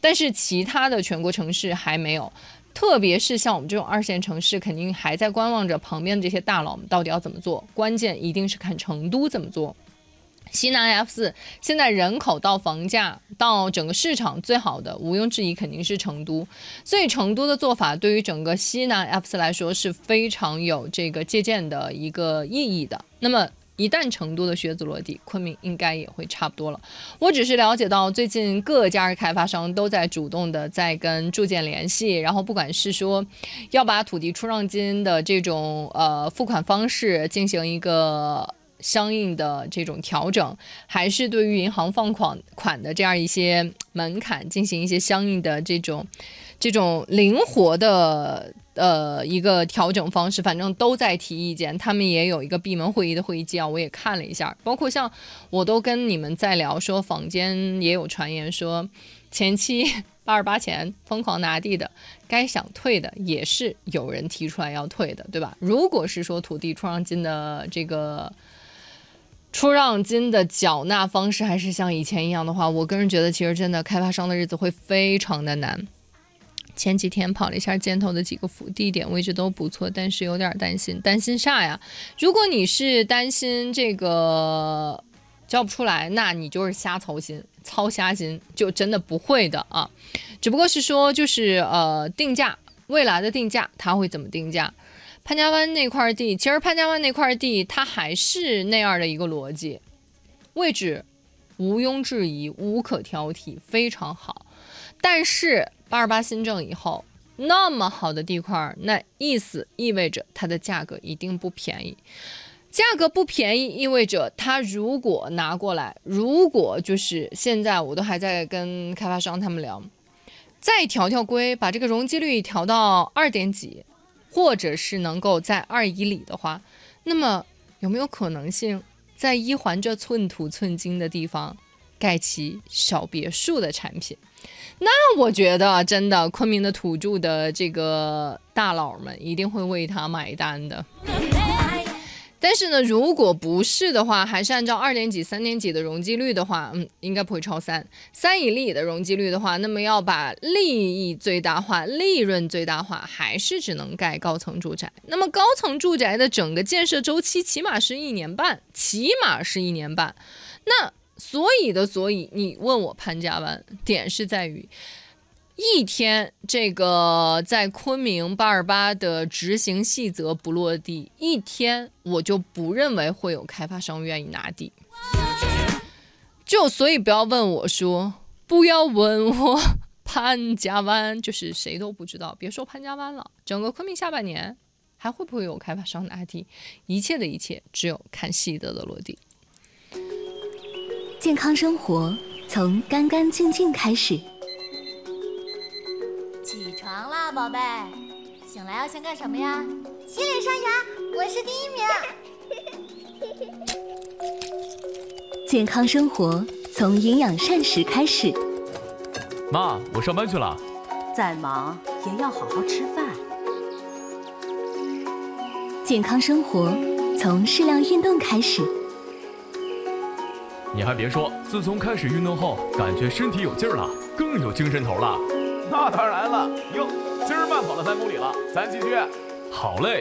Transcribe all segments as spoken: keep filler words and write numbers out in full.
但是其他的全国城市还没有。特别是像我们这种二线城市，肯定还在观望着旁边的这些大佬们到底要怎么做，关键一定是看成都怎么做。西南 F 四 现在人口到房价到整个市场最好的，毋庸置疑肯定是成都，所以成都的做法对于整个西南 F 四 来说是非常有这个借鉴的一个意义的。那么一旦成都的靴子落地，昆明应该也会差不多了。我只是了解到最近各家开发商都在主动的在跟住建联系，然后不管是说要把土地出让金的这种呃付款方式进行一个相应的这种调整，还是对于银行放款款的这样一些门槛进行一些相应的这种这种灵活的呃一个调整方式，反正都在提意见。他们也有一个闭门会议的会议纪要，我也看了一下，包括像我都跟你们在聊说，坊间也有传言说前期八十八前疯狂拿地的，该想退的也是有人提出来要退的，对吧？如果是说土地出让金的这个出让金的缴纳方式还是像以前一样的话，我个人觉得其实真的开发商的日子会非常的难。前几天跑了一下箭头的几个府，地点位置都不错，但是有点担心，担心啥呀？如果你是担心这个交不出来，那你就是瞎操心，操瞎心，就真的不会的啊。只不过是说，就是呃定价，未来的定价它会怎么定价？潘家湾那块地，其实潘家湾那块地它还是那样的一个逻辑，位置毋庸置疑，无可挑剔，非常好。但是八十八新政以后，那么好的地块，那意思意味着它的价格一定不便宜。价格不便宜意味着它如果拿过来，如果就是现在我都还在跟开发商他们聊，再调调规，把这个容积率调到二点几，或者是能够在二以里的话，那么有没有可能性在一环这寸土寸金的地方盖起小别墅的产品？那我觉得真的昆明的土著的这个大佬们一定会为他买单的。但是呢，如果不是的话，还是按照二点几、三点几的容积率的话，嗯，应该不会超三。三以里的容积率的话，那么要把利益最大化、利润最大化，还是只能盖高层住宅。那么高层住宅的整个建设周期起码是一年半，起码是一年半。那所以的所以，你问我潘家湾，点是在于一天这个在昆明八二八的执行细则不落地，一天我就不认为会有开发商愿意拿地。就所以不要问我说，不要问我潘家湾，就是谁都不知道，别说潘家湾了，整个昆明下半年还会不会有开发商拿地，一切的一切只有看细则的落地。 健康生活从干干净净开始。 起床啦，宝贝！醒来要先干什么呀？洗脸刷牙，我是第一名。 健康生活从营养膳食开始。 妈，我上班去了。 再忙也要好好吃饭。 健康生活从适量运动开始。 你还别说，自从开始运动后，感觉身体有劲儿了，更有精神头了。 那当然了，哟，今儿慢跑了三公里了，咱继续。 好嘞。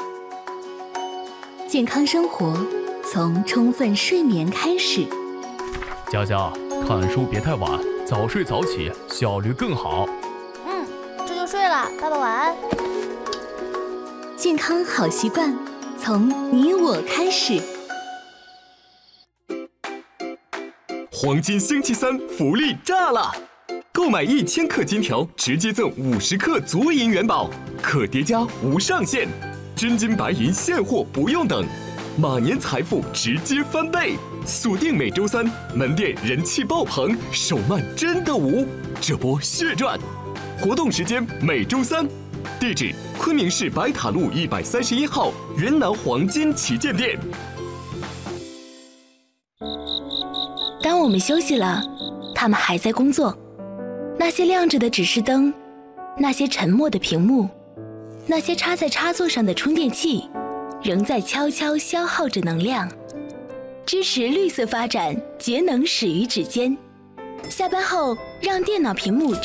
健康生活从充分睡眠开始。 佳佳，看书别太晚，早睡早起，效率更好。 嗯，这就睡了，爸爸晚安。 健康好习惯从你我开始。 黄金星期三福利炸了！购买一千克金条，直接赠五十克足银元宝，可叠加无上限，真金白银现货不用等，马年财富直接翻倍！锁定每周三，门店人气爆棚，手慢真的无，这波血赚！活动时间每周三，地址昆明市白塔路一百三十一号云南黄金旗舰店。 当我们休息了，他们还在工作。那些亮着的指示灯，那些沉默的屏幕，那些插在插座上的充电器，仍在悄悄消耗着能量。支持绿色发展，节能始于指尖。下班后，让电脑屏幕